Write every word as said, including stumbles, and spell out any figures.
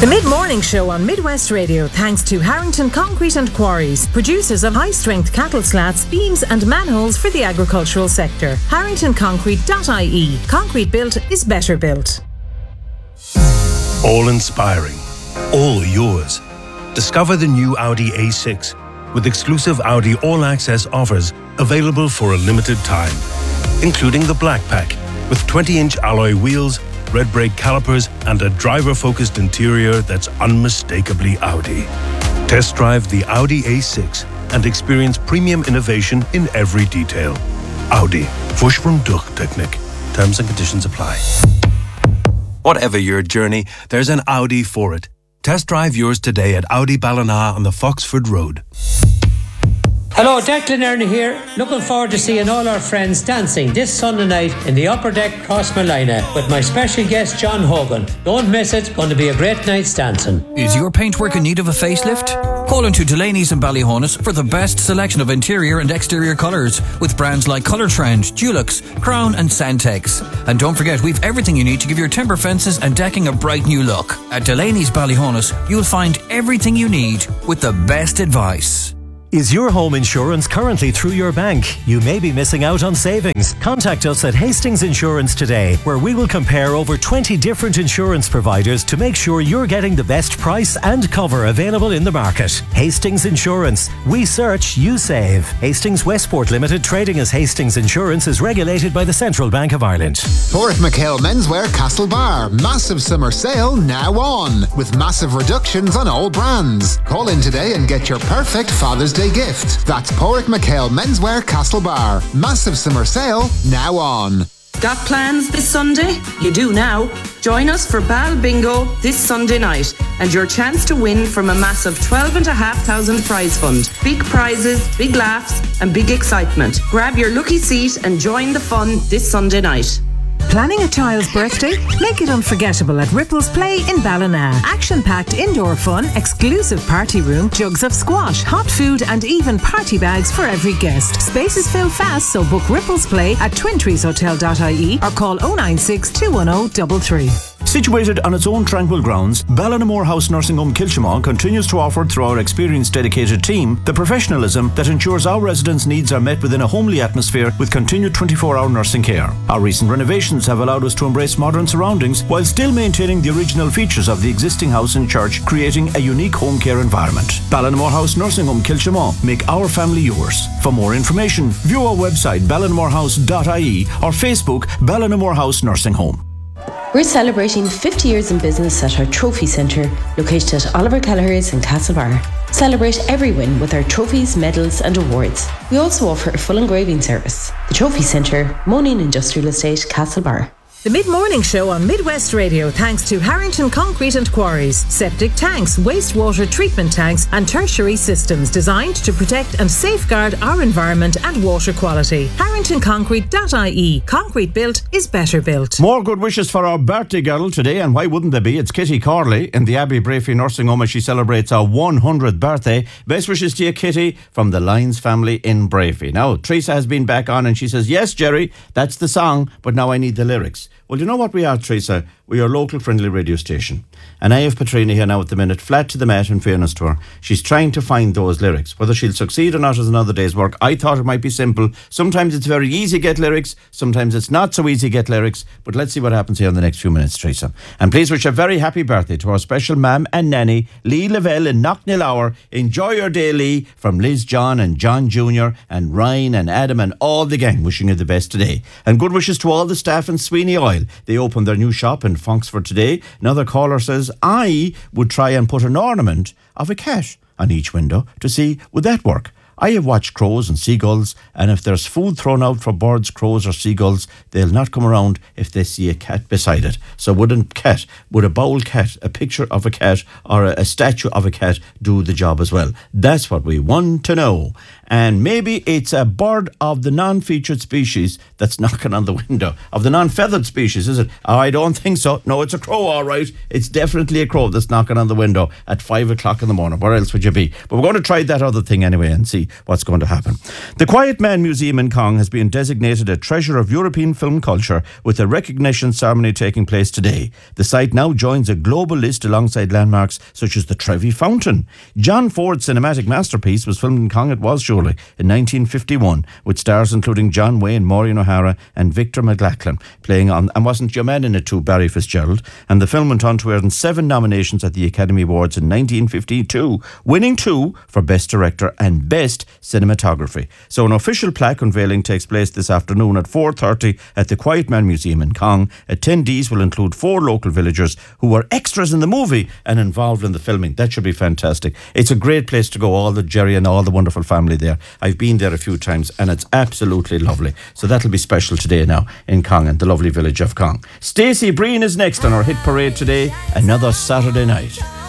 The Mid-Morning Show on Midwest Radio, thanks to Harrington Concrete and Quarries, producers of high-strength cattle slats, beams and manholes for the agricultural sector. harrington concrete dot I E. Concrete built is better built. All inspiring, all yours. Discover the new Audi A six with exclusive Audi all-access offers available for a limited time, including the Black Pack with twenty-inch alloy wheels, red brake calipers and a driver-focused interior that's unmistakably Audi. Test drive the Audi A six and experience premium innovation in every detail. Audi. Fush from Technik. Terms and conditions apply. Whatever your journey, there's an Audi for it. Test drive yours today at Audi Ballina on the Foxford Road. Hello, Declan Ernie here. Looking forward to seeing all our friends dancing this Sunday night in the Upper Deck Crossmolina with my special guest John Hogan. Don't miss it, going to be a great night's dancing. Is your paintwork in need of a facelift? Call into Delaney's and Ballyhonus for the best selection of interior and exterior colours with brands like Colour Trend, Dulux, Crown and Santex. And don't forget, we've everything you need to give your timber fences and decking a bright new look. At Delaney's Ballyhonus, you'll find everything you need with the best advice. Is your home insurance currently through your bank? You may be missing out on savings. Contact us at Hastings Insurance today, where we will compare over twenty different insurance providers to make sure you're getting the best price and cover available in the market. Hastings Insurance. We search, you save. Hastings Westport Limited, trading as Hastings Insurance, is regulated by the Central Bank of Ireland. Porrick McHale Menswear Castlebar. Massive summer sale now on, with massive reductions on all brands. Call in today and get your perfect Father's Day gift. That's Porrick McHale Menswear Castlebar. Massive summer sale now on. Got plans this Sunday? You do now. Join us for Bal Bingo this Sunday night and your chance to win from a massive twelve and a half thousand prize fund. Big prizes, big laughs and big excitement. Grab your lucky seat and join the fun this Sunday night. Planning a child's birthday? Make it unforgettable at Ripples Play in Ballina. Action-packed indoor fun, exclusive party room, jugs of squash, hot food and even party bags for every guest. Spaces fill fast, so book Ripples Play at twin trees hotel dot I E or call oh nine six, two one oh, three three. Situated on its own tranquil grounds, Ballinamore House Nursing Home Kilchimau continues to offer, through our experienced dedicated team, the professionalism that ensures our residents' needs are met within a homely atmosphere with continued twenty-four hour nursing care. Our recent renovations have allowed us to embrace modern surroundings while still maintaining the original features of the existing house and church, creating a unique home care environment. Ballinamore House Nursing Home Kilchimau. Make our family yours. For more information, view our website ballinamore house dot I E or Facebook Ballinamore House Nursing Home. We're celebrating fifty years in business at our Trophy Centre, located at Oliver Kelleher's in Castlebar. Celebrate every win with our trophies, medals and awards. We also offer a full engraving service. The Trophy Centre, Monin Industrial Estate, Castlebar. The Mid-Morning Show on Midwest Radio, thanks to Harrington Concrete and Quarries. Septic tanks, wastewater treatment tanks and tertiary systems designed to protect and safeguard our environment and water quality. harrington concrete dot I E. Concrete built is better built. More good wishes for our birthday girl today, and why wouldn't there be? It's Kitty Corley in the Abbey Brafey Nursing Home as she celebrates her one hundredth birthday. Best wishes to you, Kitty, from the Lyons family in Brafey. Now, Teresa has been back on and she says, yes, Jerry, that's the song, but now I need the lyrics. Well, you know what we are, Teresa? We are a local friendly radio station. And I have Patrina here now at the minute, flat to the mat in fairness to her. She's trying to find those lyrics. Whether she'll succeed or not is another day's work. I thought it might be simple. Sometimes it's very easy to get lyrics. Sometimes it's not so easy to get lyrics. But let's see what happens here in the next few minutes, Teresa. And please wish a very happy birthday to our special mam and nanny, Lee Lavelle in Knocknillower. Enjoy your day, Lee, from Liz John and John Junior and Ryan and Adam and all the gang, wishing you the best today. And good wishes to all the staff in Sweeney Oil. They opened their new shop in Fonksford today. Another caller says, I would try and put an ornament of a cat on each window to see would that work. I have watched crows and seagulls, and if there's food thrown out for birds, crows or seagulls, they'll not come around if they see a cat beside it. So wouldn't cat, would a bowl cat, a picture of a cat or a, a statue of a cat do the job as well? That's what we want to know. and maybe it's a bird of the non-featured species that's knocking on the window. Of the non-feathered species, is it? Oh, I don't think so. No, it's a crow, all right. It's definitely a crow that's knocking on the window at five o'clock in the morning. Where else would you be? But we're going to try that other thing anyway and see what's going to happen. The Quiet Man Museum in Cong has been designated a treasure of European film culture with a recognition ceremony taking place today. The site now joins a global list alongside landmarks such as the Trevi Fountain. John Ford's cinematic masterpiece was filmed in Cong, it was surely, in nineteen fifty-one, with stars including John Wayne, Maureen O'Hara and Victor McLachlan playing on, and wasn't your man in it too, Barry Fitzgerald? And the film went on to earn seven nominations at the Academy Awards in nineteen fifty-two, winning two for Best Director and Best Cinematography. So an official plaque unveiling takes place this afternoon at four thirty at the Quiet Man Museum in Cong. Attendees will include four local villagers who were extras in the movie and involved in the filming. That should be fantastic. It's a great place to go, all the Jerry and all the wonderful family there. I've been there a few times and it's absolutely lovely. So that'll be special today now in Cong and the lovely village of Cong. Stacey Breen is next on our hit parade today, Another Saturday Night.